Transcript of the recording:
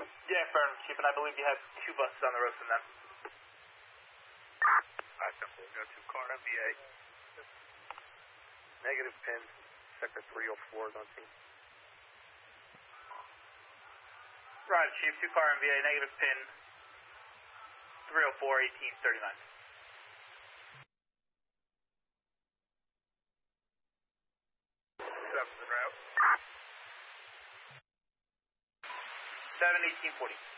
Yeah, fair enough, Chief, and I believe you have 2 buses on the road from them. Alright, simple. We'll go to car MVA. Negative pin, sector 304 is on scene. Right, Chief, 2 car MVA, negative pin, 304, 1839. 7's en route. 7, 1840.